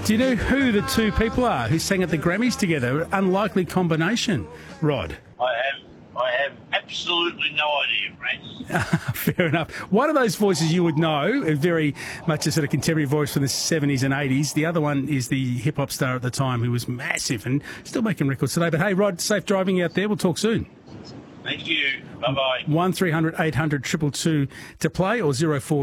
Do you know who the two people are who sang at the Grammys together? Unlikely combination, Rod. I have absolutely no idea, Frank. Fair enough. One of those voices you would know, very much a sort of contemporary voice from the 70s and 80s. The other one is the hip-hop star at the time who was massive and still making records today. But hey, Rod, safe driving out there. We'll talk soon. Thank you. Bye-bye. 1300 800 222 to play or 04